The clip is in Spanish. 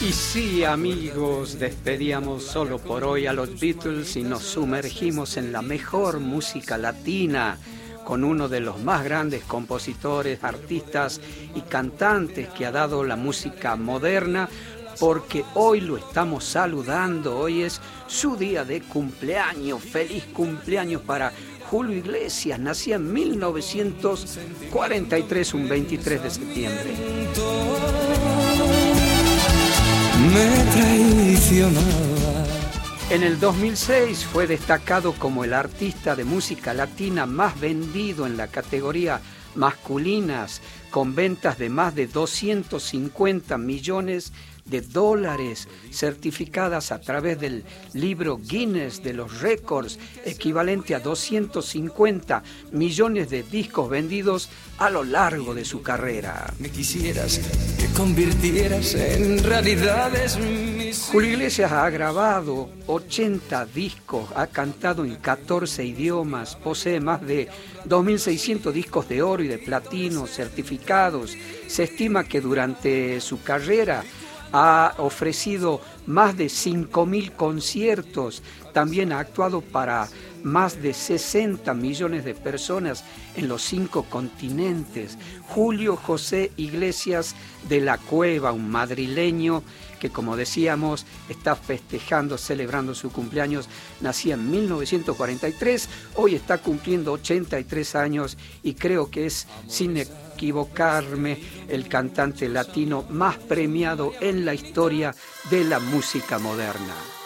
Y sí, amigos, despedíamos solo por hoy a los Beatles y nos sumergimos en la mejor música latina con uno de los más grandes compositores, artistas y cantantes que ha dado la música moderna, porque hoy lo estamos saludando, hoy es su día de cumpleaños. Feliz cumpleaños para Julio Iglesias, nacía en 1943, un 23 de septiembre. Me traicionaba. En el 2006 fue destacado como el artista de música latina más vendido en la categoría masculinas, con ventas de más de 250 millones de dólares certificadas a través del libro Guinness de los récords, equivalente a 250 millones de discos vendidos a lo largo de su carrera. Me quisieras que convirtieras en realidades mis... Julio Iglesias ha grabado 80 discos, ha cantado en 14 idiomas, posee más de 2.600 discos de oro y de platino certificados. Se estima que durante su carrera ha ofrecido más de 5.000 conciertos, también ha actuado para más de 60 millones de personas en los 5 continentes. Julio José Iglesias de la Cueva, un madrileño que, como decíamos, está festejando, celebrando su cumpleaños. Nacía en 1943, hoy está cumpliendo 83 años y creo que es, sin equivocarme, el cantante latino más premiado en la historia de la música moderna.